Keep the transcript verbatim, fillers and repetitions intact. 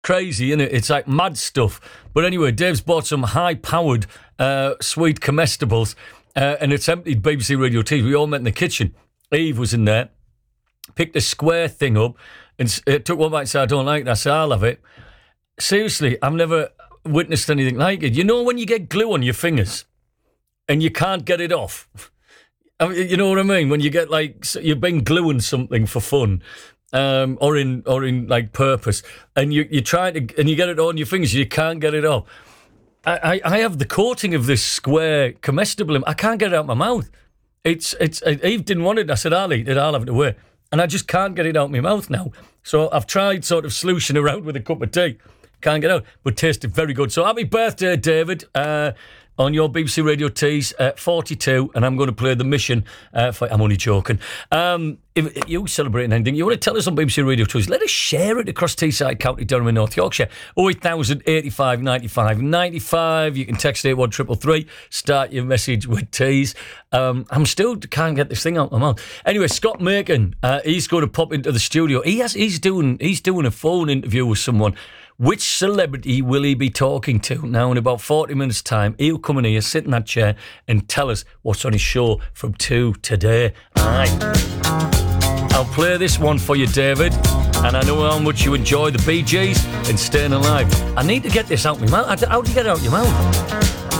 crazy, isn't it? It's like mad stuff. But anyway, Dave's bought some high-powered uh, sweet comestibles, uh, and it's emptied B B C Radio Tees. We all met in the kitchen. Eve was in there, picked a square thing up, and it took one bite and said, I don't like that, so I'll have it. Seriously, I've never witnessed anything like it. You know when you get glue on your fingers and you can't get it off? I mean, you know what I mean? When you get like, you've been gluing something for fun, um, or in or in like purpose, and you you try to, and you get it on your fingers, you can't get it off. I, I, I have the coating of this square comestible. I can't get it out my mouth. It's it's. Eve didn't want it. I said, I'll eat it. I'll have it away. And I just can't get it out my mouth now. So I've tried sort of sluicing around with a cup of tea. Can't get out, but tasted very good. So happy birthday, David, uh, on your B B C Radio Tees, uh, forty-two, and I'm going to play The Mission. Uh, for, I'm only joking. Um, if, if you celebrating anything, you want to tell us on B B C Radio Tees, let us share it across Teesside, County Durham and North Yorkshire. oh eight thousand, eighty-five, ninety-five, ninety-five. You can text eight one three three three. Start your message with Tees. Um, I'm still can't get this thing out of my mouth. Anyway, Scott Macon, uh, he's going to pop into the studio. He has, he's doing, he's doing a phone interview with someone. Which celebrity will he be talking to? Now, in about forty minutes' time, he'll come in here, sit in that chair, and tell us what's on his show from two today. Aye. I'll play this one for you, David, and I know how much you enjoy the Bee Gees and Staying Alive. I need to get this out of my mouth. How do you get it out of your mouth?